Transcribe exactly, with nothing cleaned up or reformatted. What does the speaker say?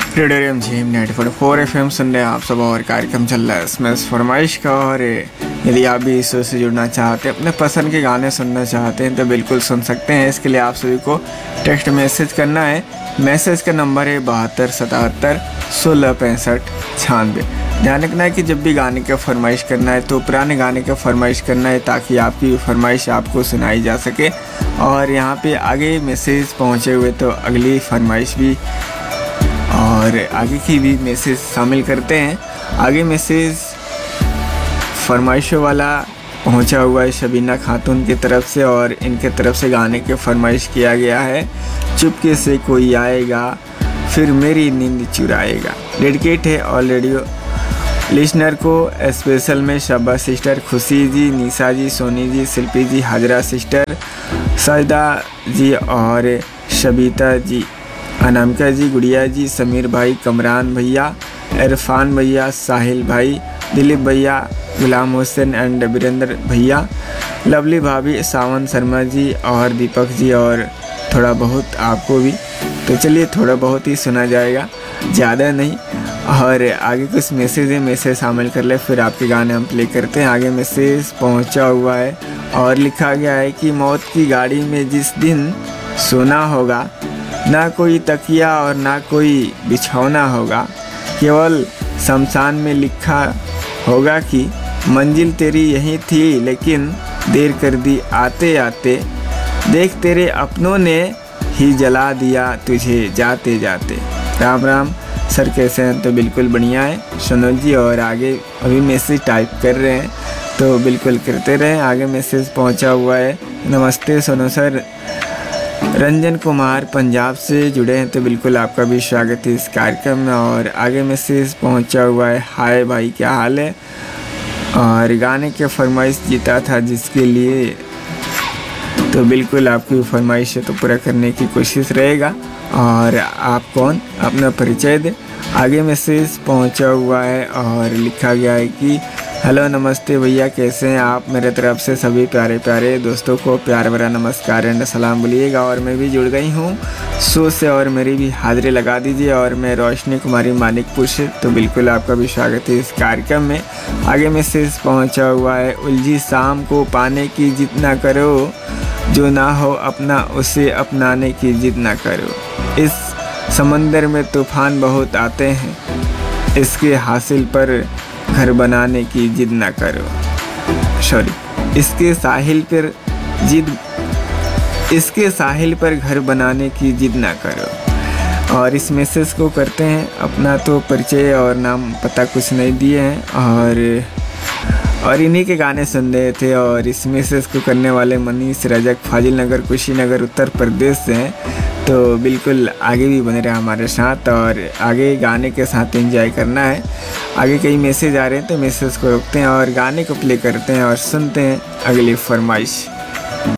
Radio M G ninety four four F M सुन रहे हैं आप सब और कार्यक्रम चल रहा है इसमें फरमाइश का। और यदि आप भी इस शो से जुड़ना चाहते हैं, अपने पसंद के गाने सुनना चाहते हैं तो बिल्कुल सुन सकते हैं। इसके लिए आप सभी को टेक्स्ट मैसेज करना है। मैसेज का नंबर है बहत्तर सतहत्तर सोलह पैंसठ छियानवे। ध्यान रखना है कि जब भी गाने का फरमाइश करना है तो पुराने गाने का फरमाइश करना है ताकि आपकी फरमाइश आपको सुनाई जा सके। और यहाँ पे आगे मैसेज पहुँचे हुए तो अगली फरमाइश भी और आगे की भी मैसेज शामिल करते हैं। आगे मैसेज फरमाइशों वाला पहुंचा हुआ है शबीना खातून की तरफ से और इनके तरफ से गाने के फरमाइश किया गया है। चुपके से कोई आएगा फिर मेरी नींद चुराएगा। डेडिकेट है ऑल रेडियो लिसनर को स्पेशल में शबा सिस्टर, खुशी जी, निशा जी, सोनी जी, शिल्पी जी, हाजरा सिस्टर, सजदा जी और शबीता जी, अनामिका जी, गुड़िया जी, समीर भाई, कमरान भैया, इरफान भैया, साहिल भाई, दिलीप भैया, गुलाम हुसैन एंड वीरेंद्र भैया, लवली भाभी, सावन शर्मा जी और दीपक जी और थोड़ा बहुत आपको भी। तो चलिए थोड़ा बहुत ही सुना जाएगा, ज़्यादा नहीं। और आगे कुछ मैसेज है, मैसेज शामिल कर ले फिर आपके गाने हम प्ले करते हैं। आगे मैसेज पहुंचा हुआ है और लिखा गया है कि मौत की गाड़ी में जिस दिन सोना होगा, ना कोई तकिया और ना कोई बिछौना होगा, केवल शमशान में लिखा होगा कि मंजिल तेरी यही थी लेकिन देर कर दी आते आते, देख तेरे अपनों ने ही जला दिया तुझे जाते जाते। राम राम सर, कैसे हैं? तो बिल्कुल बढ़िया है सुनो जी। और आगे अभी मैसेज टाइप कर रहे हैं तो बिल्कुल करते रहें। आगे मैसेज पहुंचा हुआ है, नमस्ते सोनो सर, रंजन कुमार पंजाब से जुड़े हैं तो बिल्कुल आपका भी स्वागत है इस कार्यक्रम में। और आगे मैसेज पहुंचा हुआ है, हाय भाई क्या हाल है, और गाने के फरमाइश जीता था जिसके लिए, तो बिल्कुल आपकी फरमाइश है तो पूरा करने की कोशिश रहेगा। और आप कौन, अपना परिचय दे। आगे मैसेज पहुंचा हुआ है और लिखा गया है कि हेलो नमस्ते भैया, कैसे हैं आप? मेरे तरफ से सभी प्यारे प्यारे दोस्तों को प्यार भरा नमस्कार एंड सलाम बोलिएगा। और मैं भी जुड़ गई हूँ शो से और मेरी भी हाजिरी लगा दीजिए। और मैं रोशनी कुमारी मानिकपुर से, तो बिल्कुल आपका भी स्वागत है इस कार्यक्रम में। आगे मैसेज पहुँचा हुआ है, उलझी शाम को पाने की जिद ना करो, जो ना हो अपना उसे अपनाने की जिद ना करो। इस समंदर में तूफान बहुत आते हैं, इसके हासिल पर घर बनाने की जिद ना करो। सॉरी, इसके साहिल पर जिद इसके साहिल पर घर बनाने की जिद ना करो। और इस मैसेज को करते हैं, अपना तो परिचय और नाम पता कुछ नहीं दिए हैं और और इन्हीं के गाने सुन रहे थे। और इस मैसेज को करने वाले मनीष रजक फाजिल नगर कुशीनगर उत्तर प्रदेश से हैं। तो बिल्कुल आगे भी बने रहे हमारे साथ और आगे गाने के साथ एंजॉय करना है। आगे कई मैसेज आ रहे हैं तो मैसेज को रोकते हैं और गाने को प्ले करते हैं और सुनते हैं अगली फरमाइश।